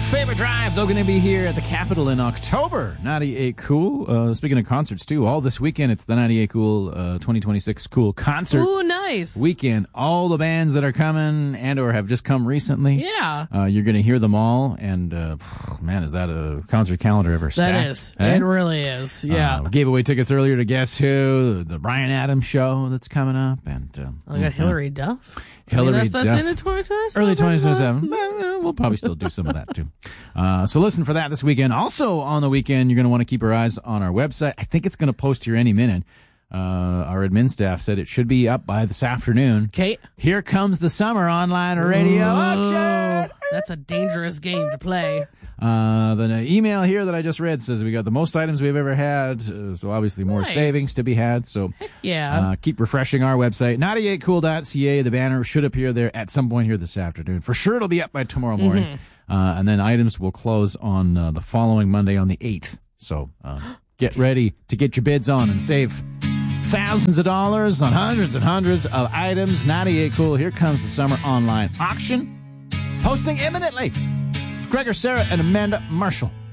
Favorite Drive, they're going to be here at the Capitol in October. 98 Cool. Speaking of concerts, too, all this weekend, it's the 98 Cool 2026 Cool Concert. Ooh, nice. Weekend. All the bands that are coming and or have just come recently. Yeah. You're going to hear them all. And, man, is that a concert calendar ever stacked? That is. Eh? It really is. Yeah. We gave away tickets earlier to Guess Who, the Bryan Adams show that's coming up. And I got Hillary Duff. Hillary Duff. Duff. In 2027? Early 2027. We'll probably still do some of that, too. So listen for that this weekend. Also on the weekend, you're going to want to keep your eyes on our website. I think it's going to post here any minute. Our admin staff said it should be up by this afternoon. Kate? Here comes the summer online radio auction. That's a dangerous game to play. The email here that I just read says we got the most items we've ever had, so obviously more Nice. savings to be had. So Yeah. keep refreshing our website, 98cool.ca. The banner should appear there at some point here this afternoon. For sure it'll be up by tomorrow morning. And then items will close on the following Monday on the 8th. So get ready to get your bids on and save thousands of dollars on hundreds and hundreds of items. 98 Cool. Here comes the summer online auction. Posting imminently. Gregor, Sarah, and Amanda Marshall.